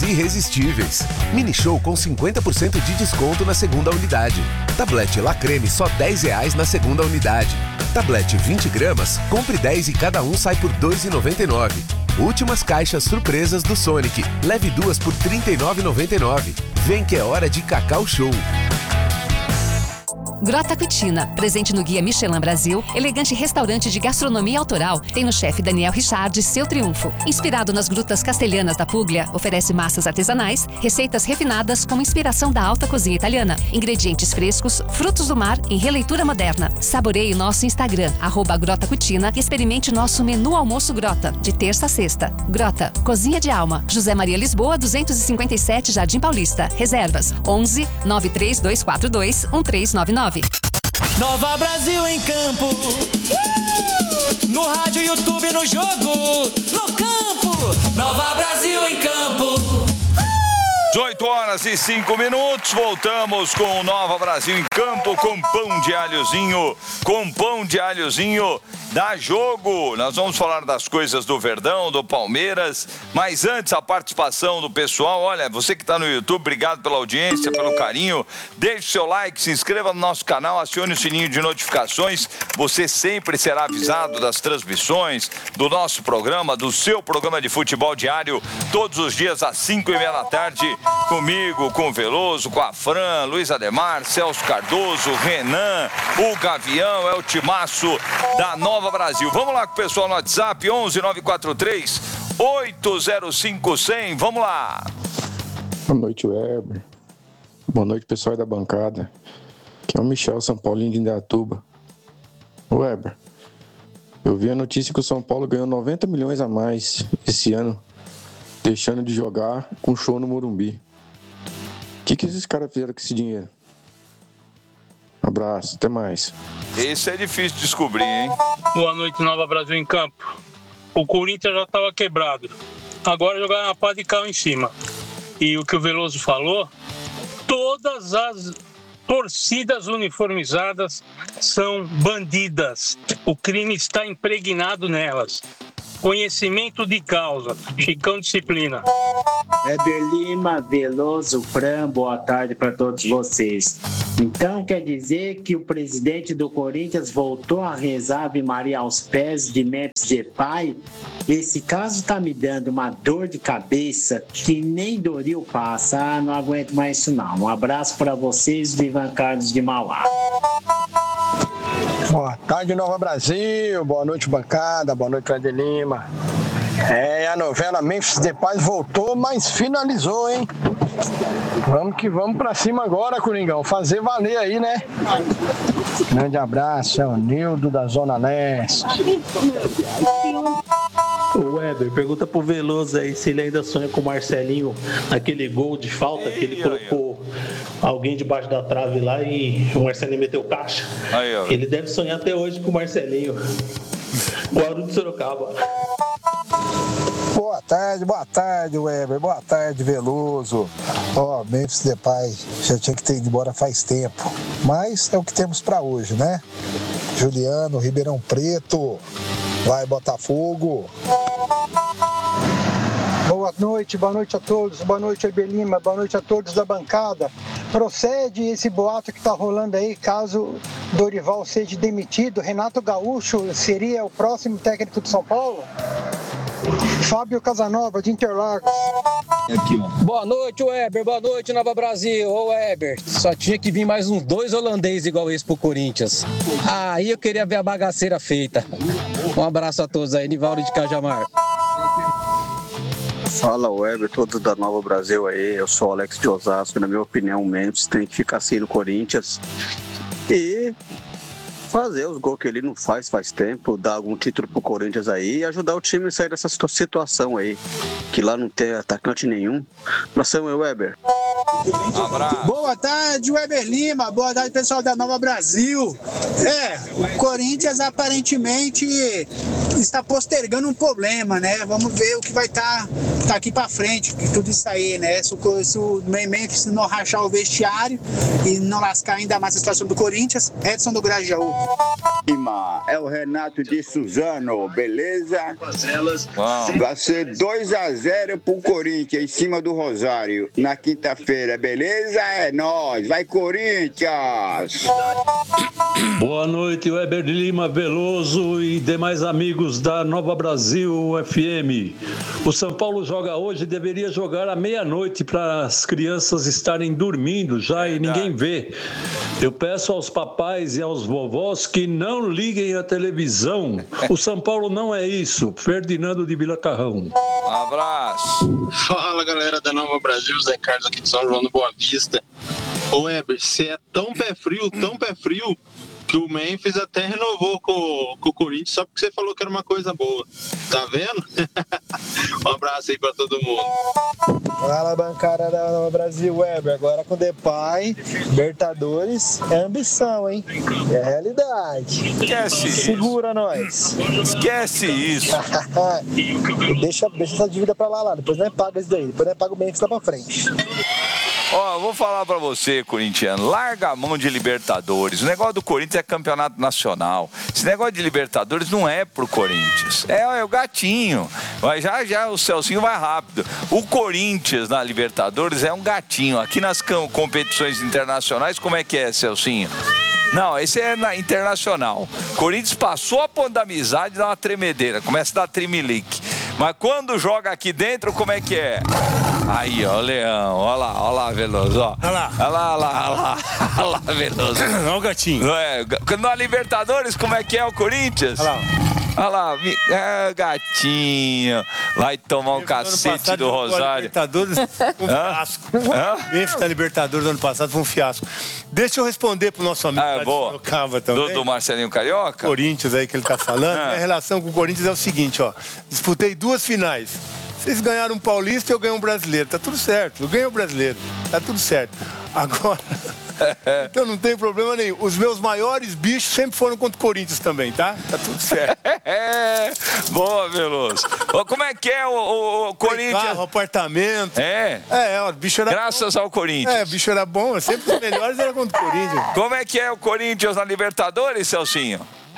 irresistíveis. Mini Show com 50% de desconto na segunda unidade. Tablete La Creme só R$10 na segunda unidade. Tablete 20 gramas, compre 10 e cada um sai por R$2,99. Últimas caixas surpresas do Sonic. Leve 2 por R$39,99. Vem que é hora de Cacau Show. Grota Cucina, presente no Guia Michelin Brasil, elegante restaurante de gastronomia autoral, tem no chefe Daniel Richard seu triunfo. Inspirado nas grutas castelhanas da Puglia, oferece massas artesanais, receitas refinadas com inspiração da alta cozinha italiana, ingredientes frescos, frutos do mar em releitura moderna. Saboreie nosso Instagram, @Grota Cucina, e experimente nosso menu almoço Grota, de terça a sexta. Grota, Cozinha de Alma, José Maria Lisboa, 257 Jardim Paulista. Reservas 11 93242 1399. Nova Brasil em campo, no rádio, YouTube, no jogo, no campo. Nova Brasil em campo. 18h05, voltamos com o Nova Brasil em campo, com pão de alhozinho, dá jogo. Nós vamos falar das coisas do Verdão, do Palmeiras, mas antes a participação do pessoal. Olha, você que está no YouTube, obrigado pela audiência, pelo carinho, deixe seu like, se inscreva no nosso canal, acione o sininho de notificações, você sempre será avisado das transmissões, do nosso programa, do seu programa de futebol diário, todos os dias às 5h30 da tarde, comigo, com o Veloso, com a Fran, Luiz Ademar, Celso Cardoso, Renan, o Gavião, é o timaço da Nova Brasil. Vamos lá com o pessoal no WhatsApp, 11 943 805 100. Vamos lá. Boa noite, Weber. Boa noite, pessoal da bancada. Aqui é o Michel, São Paulinho de Indaiatuba. Weber, eu vi a notícia que o São Paulo ganhou 90 milhões a mais esse ano, deixando de jogar com show no Morumbi. O que esses caras fizeram com esse dinheiro? Abraço, até mais. Esse é difícil de descobrir, hein? Boa noite, Nova Brasil em campo. O Corinthians já estava quebrado. Agora jogaram uma pá de cal em cima. E o que o Veloso falou, todas as torcidas uniformizadas são bandidas. O crime está impregnado nelas. Conhecimento de causa. Chicão Disciplina. Weber Lima, Veloso, Fran, boa tarde para todos vocês. Então quer dizer que o presidente do Corinthians voltou a rezar Ave Maria aos pés de Memphis Depay? Esse caso está me dando uma dor de cabeça que nem Doril passa. Não aguento mais isso não. Um abraço para vocês do Ivan Carlos de Mauá. Boa tarde, Nova Brasil. Boa noite, bancada. Boa noite, Weber Lima. A novela Memphis Depay voltou, mas finalizou, hein? Vamos que vamos pra cima agora, Coringão. Fazer valer aí, né? Grande abraço, é o Nildo da Zona Leste. O Weber, pergunta pro Veloso aí se ele ainda sonha com o Marcelinho, aquele gol de falta que ele colocou alguém debaixo da trave lá e o Marcelinho meteu caixa. Ele deve sonhar até hoje com o Marcelinho. Guarulhos de Sorocaba. Boa tarde, Weber. Boa tarde, Veloso. Memphis Depay já tinha que ter ido embora faz tempo. Mas é o que temos pra hoje, né? Juliano, Ribeirão Preto. Vai, Botafogo. Boa noite a todos. Boa noite, Weber Lima. Boa noite a todos da bancada. Procede esse boato que está rolando aí, caso Dorival seja demitido, Renato Gaúcho seria o próximo técnico de São Paulo? Fábio Casanova, de Interlagos. Boa noite, Weber. Boa noite, Nova Brasil. Ô, Weber, só tinha que vir mais uns 2 holandeses igual esse pro Corinthians. Aí eu queria ver a bagaceira feita. Um abraço a todos aí, Nivaldo de Cajamar. Fala, Weber, todos da Nova Brasil aí. Eu sou o Alex de Osasco. Na minha opinião, o Memphis tem que ficar assim no Corinthians e fazer os gols que ele não faz tempo, dar algum título pro Corinthians aí e ajudar o time a sair dessa situação aí, que lá não tem atacante nenhum. Nação é Weber. Boa tarde, Weber Lima. Boa tarde, pessoal da Nova Brasil. O Corinthians aparentemente está postergando um problema, né? Vamos ver o que vai estar daqui para frente, tudo isso aí, né? Se o Memphis não rachar o vestiário e não lascar ainda mais a situação do Corinthians, Edson do Grajaú. É o Renato de Suzano, beleza? Uau. Vai ser 2-0 pro Corinthians em cima do Rosário na quinta-feira, beleza? É nóis, vai Corinthians! Boa noite, Weber de Lima Veloso e demais amigos da Nova Brasil FM. O São Paulo joga hoje, deveria jogar à meia-noite para as crianças estarem dormindo já e ninguém vê. Eu peço aos papais e aos vovós que não liguem a televisão. O São Paulo não é isso. Ferdinando de Vila Carrão. Abraço. Fala, galera da Nova Brasil, Zé Carlos aqui de São João do Boa Vista. Ô Weber, você é tão pé frio, que o Memphis até renovou com o Corinthians só porque você falou que era uma coisa boa. Tá vendo? Um abraço aí pra todo mundo. Fala, bancada da Nova Brasil, Weber. Agora com o Depay, Libertadores, é ambição, hein? É realidade. Esquece isso. Segura nós. Esquece isso. deixa essa dívida pra lá. Depois não é paga isso daí. Depois não é paga o Memphis lá pra frente. Ó, vou falar pra você, corintiano, larga a mão de Libertadores. O negócio do Corinthians é campeonato nacional. Esse negócio de Libertadores não é pro Corinthians. É o gatinho. Mas já o Celcinho vai rápido. O Corinthians na Libertadores é um gatinho. Aqui nas competições internacionais, como é que é, Celcinho? Não, esse é na internacional. Corinthians passou a ponta da amizade e dá uma tremedeira. Começa a dar tremelique. Mas quando joga aqui dentro, como é que é? Aí, ó, o Leão, ó lá, Veloso, ó. Olha lá, Veloso. Olha o gatinho. Na Libertadores, como é que é o Corinthians? Olha lá, gatinho. Vai tomar um cacete do Rosário. Libertadores foi um fiasco. Memphis na Libertadores ano passado foi um fiasco. Deixa eu responder pro nosso amigo de Sorocaba também. Do Marcelinho Carioca? Corinthians aí que ele tá falando. A relação com o Corinthians é o seguinte, ó. Disputei 2 finais. Vocês ganharam um paulista e eu ganhei um brasileiro. Tá tudo certo. Eu ganhei o brasileiro. Tá tudo certo. Agora... Então não tem problema nenhum. Os meus maiores bichos sempre foram contra o Corinthians também, tá? Tá tudo certo. Boa, Veloso. Como é que é o Corinthians? Carro, apartamento. O bicho era graças ao Corinthians. O bicho era bom. Sempre os melhores era contra o Corinthians. Como é que é o Corinthians na Libertadores, Celcinho?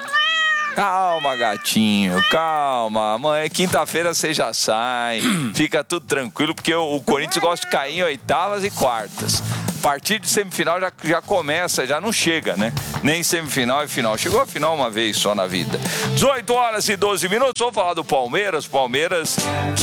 Calma, gatinho, calma. Amanhã, quinta-feira, você já sai. Fica tudo tranquilo, porque o Corinthians gosta de cair em oitavas e quartas. A partir de semifinal já começa, já não chega, né? Nem semifinal e final. Chegou a final uma vez só na vida. 18h12. Vamos falar do Palmeiras. Palmeiras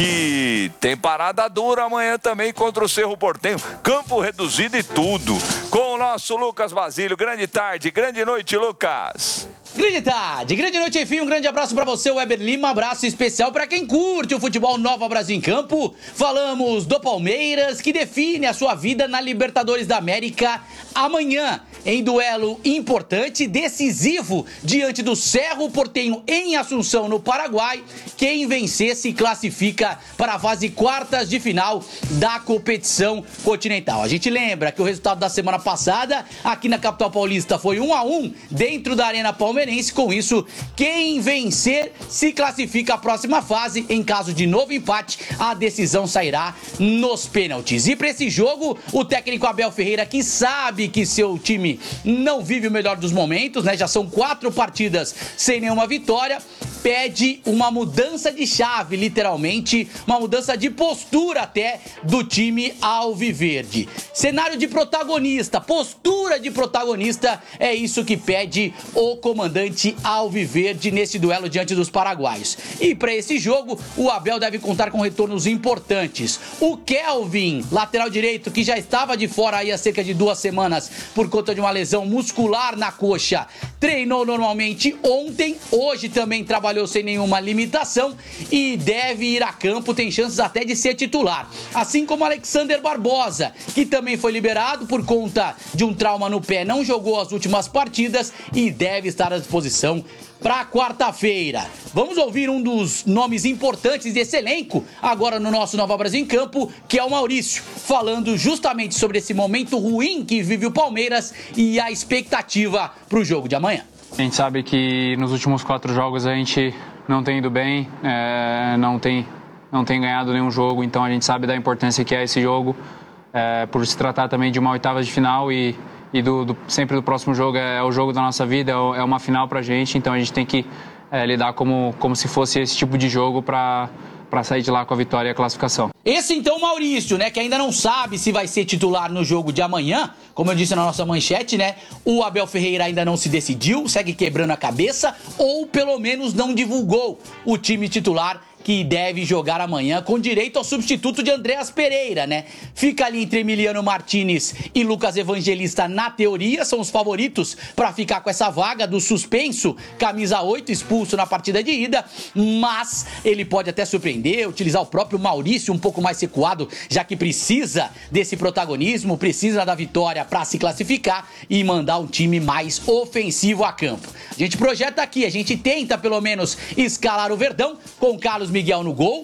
que tem parada dura amanhã também contra o Cerro Porteño. Campo reduzido e tudo. Com o nosso Lucas Basílio. Grande tarde, grande noite, Lucas. Grande tarde, grande noite, enfim, um grande abraço pra você, Weber Lima, um abraço especial pra quem curte o futebol Nova Brasil em Campo. Falamos do Palmeiras, que define a sua vida na Libertadores da América amanhã, em duelo importante, decisivo, diante do Cerro Porteño em Assunção, no Paraguai. Quem vencer se classifica para a fase quartas de final da competição continental. A gente lembra que o resultado da semana passada, aqui na capital paulista, foi 1-1 dentro da Arena Palmeirense. Com isso, quem vencer se classifica à próxima fase. Em caso de novo empate, a decisão sairá nos pênaltis. E para esse jogo, o técnico Abel Ferreira, que sabe que seu time não vive o melhor dos momentos, né? Já são 4 partidas sem nenhuma vitória, pede uma mudança de chave, literalmente, uma mudança de postura até do time alviverde. Cenário de protagonista, postura de protagonista, é isso que pede o comandante alviverde nesse duelo diante dos paraguaios. E para esse jogo, o Abel deve contar com retornos importantes. O Kelvin, lateral direito, que já estava de fora aí há cerca de 2 semanas por conta de uma lesão muscular na coxa, treinou normalmente ontem, hoje também trabalhou sem nenhuma limitação e deve ir a campo, tem chances até de ser titular. Assim como Alexander Barbosa, que também foi liberado por conta de um trauma no pé, não jogou as últimas partidas e deve estar à disposição para quarta-feira. Vamos ouvir um dos nomes importantes desse elenco, agora no nosso Nova Brasil em Campo, que é o Maurício, falando justamente sobre esse momento ruim que vive o Palmeiras e a expectativa para o jogo de amanhã. A gente sabe que nos últimos 4 jogos a gente não tem ido bem, não tem ganhado nenhum jogo, então a gente sabe da importância que é esse jogo, por se tratar também de uma oitava de final e sempre do próximo jogo é o jogo da nossa vida, é uma final pra gente, então a gente tem que lidar como se fosse esse tipo de jogo para sair de lá com a vitória e a classificação. Esse então o Maurício, né, que ainda não sabe se vai ser titular no jogo de amanhã, como eu disse na nossa manchete, né, o Abel Ferreira ainda não se decidiu, segue quebrando a cabeça, ou pelo menos não divulgou o time titular que deve jogar amanhã, com direito ao substituto de Andreas Pereira, né? Fica ali entre Emiliano Martinez e Lucas Evangelista, na teoria, são os favoritos para ficar com essa vaga do suspenso, camisa 8, expulso na partida de ida, mas ele pode até surpreender, utilizar o próprio Maurício um pouco mais recuado, já que precisa desse protagonismo, precisa da vitória para se classificar e mandar um time mais ofensivo a campo. A gente projeta aqui, a gente tenta pelo menos escalar o Verdão com Carlos Miguel no gol,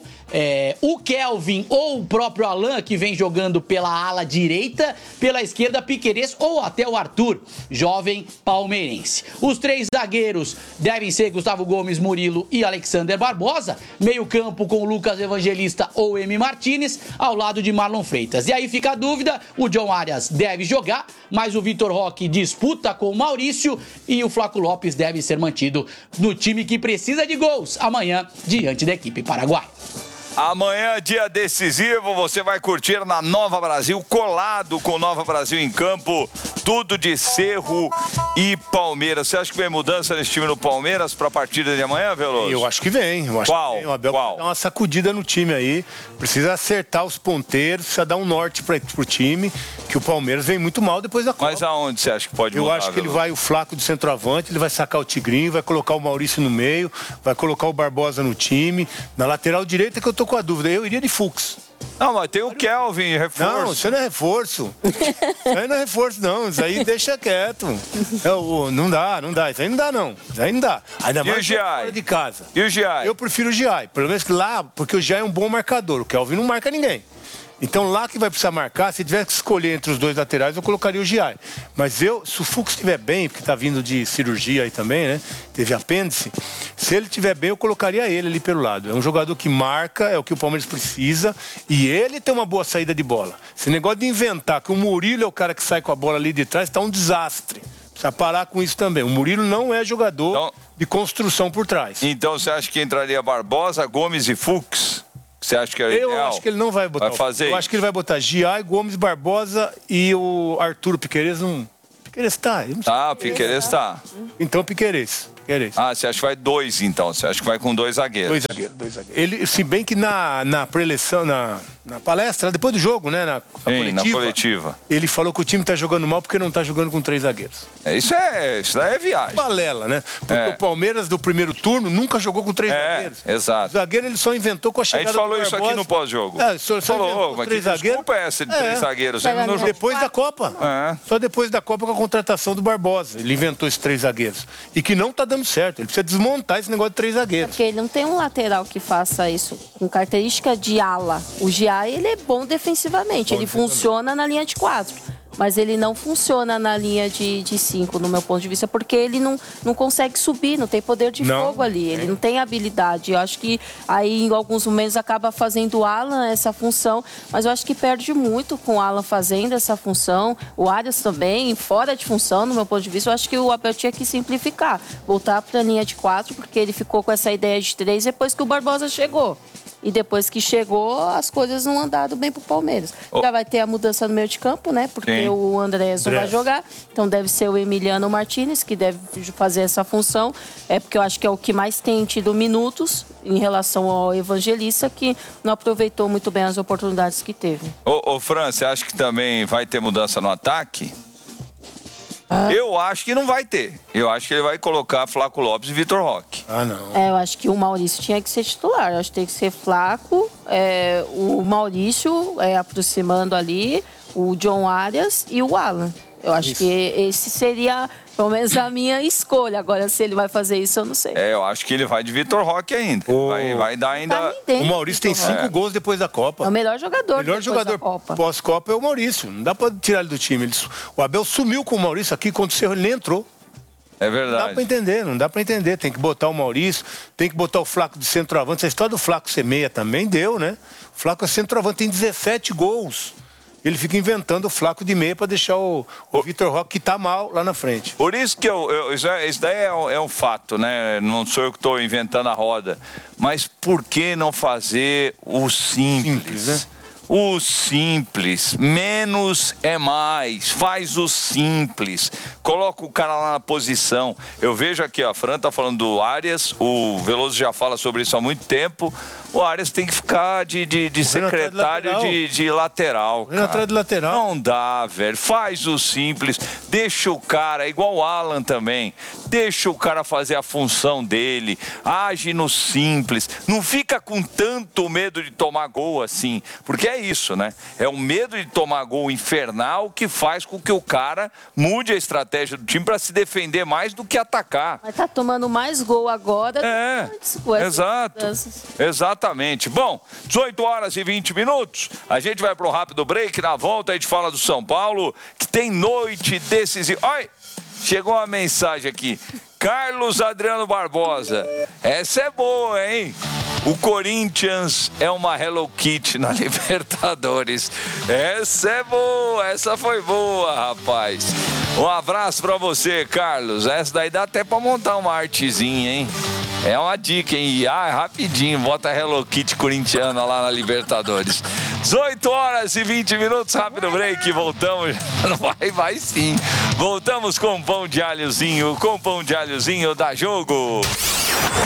o Kelvin ou o próprio Alan, que vem jogando pela ala direita, pela esquerda Piquerez ou até o Arthur, jovem palmeirense. Os 3 zagueiros devem ser Gustavo Gomes, Murilo e Alexander Barbosa, meio campo com Lucas Evangelista ou Emi Martinez, ao lado de Marlon Freitas. E aí fica a dúvida, o John Arias deve jogar, mas o Vitor Roque disputa com o Maurício e o Flaco Lopes deve ser mantido no time que precisa de gols amanhã diante da equipe paraguaia. Amanhã, dia decisivo, você vai curtir na Nova Brasil, colado com Nova Brasil em campo, tudo de Cerro e Palmeiras. Você acha que vem mudança nesse time no Palmeiras para a partida de amanhã, Veloso? Eu acho que vem. Qual? O Abel vai dar uma sacudida no time aí, precisa acertar os ponteiros, precisa dar um norte pro time, que o Palmeiras vem muito mal depois da Copa. Mas aonde você acha que pode mudar? Eu acho que ele vai, o Flaco do centroavante, ele vai sacar o Tigrinho, vai colocar o Maurício no meio, vai colocar o Barbosa no time, na lateral direita que eu tô com a dúvida, eu iria de Fux. Não, mas tem o Kelvin, reforço. Não, isso não é reforço. Isso aí não é reforço, não. Isso aí deixa quieto. Não dá. Isso aí não dá, não. Isso aí não dá. Ainda mais e o Giai? Fora de casa. E o Giai? Eu prefiro o Giai. Pelo menos lá, porque o Giai é um bom marcador. O Kelvin não marca ninguém. Então lá que vai precisar marcar, se tiver que escolher entre os 2 laterais, eu colocaria o Giai. Mas se o Fux estiver bem, porque está vindo de cirurgia aí também, né? Teve apêndice. Se ele estiver bem, eu colocaria ele ali pelo lado. É um jogador que marca, é o que o Palmeiras precisa. E ele tem uma boa saída de bola. Esse negócio de inventar que o Murilo é o cara que sai com a bola ali de trás, está um desastre. Precisa parar com isso também. O Murilo não é jogador de construção por trás. Então você acha que entraria Barbosa, Gomes e Fux? Você acha que é eu ideal? Acho que ele não vai botar. Acho que ele vai botar Giai, Gomes, Barbosa e o Arthur Piquerez. Piquerez tá. Piquerez tá. Então Piquerez. Ah, você acha que vai 2 então? Você acha que vai com 2 zagueiros? 2 zagueiros. Ele, se bem que na preleção, na palestra, depois do jogo, né? Na coletiva. Ele falou que o time tá jogando mal porque não tá jogando com 3 zagueiros. Isso daí é viagem. Balela, né? Porque o Palmeiras do primeiro turno nunca jogou com 3 zagueiros. Exato. O zagueiro ele só inventou com a chegada do Barbosa. A gente falou isso aqui no pós-jogo. Falou, mas que desculpa é essa de 3 zagueiros? Depois da Copa. Só depois da Copa com a contratação do Barbosa. Ele inventou esses 3 zagueiros. E que não tá dando certo. Ele precisa desmontar esse negócio de 3 zagueiros. Porque ele não tem um lateral que faça isso com característica de ala. O Giai, ele é bom defensivamente. Ele funciona na linha de 4. Mas ele não funciona na linha de 5, no meu ponto de vista, porque ele não consegue subir, não tem poder de fogo ali. Ele não tem habilidade. Eu acho que aí, em alguns momentos, acaba fazendo o Alan essa função, mas eu acho que perde muito com o Alan fazendo essa função. O Arias também, fora de função, no meu ponto de vista. Eu acho que o Abel tinha que simplificar, voltar para a linha de 4, porque ele ficou com essa ideia de 3 depois que o Barbosa chegou. E depois que chegou, as coisas não andaram bem pro Palmeiras. Já vai ter a mudança no meio de campo, né? Porque o Andrés não vai jogar. Então deve ser o Emiliano Martinez que deve fazer essa função. Porque eu acho que é o que mais tem tido minutos em relação ao Evangelista, que não aproveitou muito bem as oportunidades que teve. Ô Fran, você acha que também vai ter mudança no ataque? Eu acho que não vai ter. Eu acho que ele vai colocar Flaco Lopes e Vitor Roque. Não. Eu acho que o Maurício tinha que ser titular. Eu acho que tem que ser Flaco, o Maurício aproximando ali, o John Arias e o Alan. Eu acho que esse seria, pelo menos, a minha escolha. Agora, se ele vai fazer isso, eu não sei. Eu acho que ele vai de Vitor Roque ainda. Vai dar ainda... O Maurício tem 5 gols depois da Copa. É o melhor jogador da Copa. Pós-Copa é o Maurício. Não dá pra tirar ele do time. O Abel sumiu com o Maurício aqui, quando o Cerro ele nem entrou. É verdade. Não dá pra entender. Tem que botar o Maurício, tem que botar o Flaco de centroavante. Essa história do Flaco ser meia também deu, né? O Flaco é centroavante, tem 17 gols. Ele fica inventando o Flaco de meia para deixar o Vitor Roque, que tá mal lá na frente. Por isso que isso daí é um fato, né? Não sou eu que estou inventando a roda. Mas por que não fazer o simples? Né? O simples, menos é mais, faz o simples, coloca o cara lá na posição. Eu vejo aqui, a Fran tá falando do Arias, o Veloso já fala sobre isso há muito tempo. O Arias tem que ficar de secretário de lateral. Atrás de lateral. Não dá, velho. Faz o simples. Deixa o cara, igual o Alan também. Deixa o cara fazer a função dele. Age no simples. Não fica com tanto medo de tomar gol assim. Porque é isso, né? É o medo de tomar gol infernal que faz com que o cara mude a estratégia do time para se defender mais do que atacar. Mas tá tomando mais gol agora. Exato. Exatamente. Bom, 18 horas e 20 minutos. A gente vai para um rápido break. Na volta a gente fala do São Paulo, que tem noite decisiva. Olha, chegou uma mensagem aqui. Carlos Adriano Barbosa. Essa é boa, hein? O Corinthians é uma Hello Kitty na Libertadores. Essa é boa, essa foi boa, rapaz. Um abraço pra você, Carlos. Essa daí dá até pra montar uma artezinha, hein? É uma dica, hein? Rapidinho, bota a Hello Kitty corintiana lá na Libertadores. 18 horas e 20 minutos, rápido break, voltamos. Vai sim. Voltamos com pão de alhozinho da Jogo.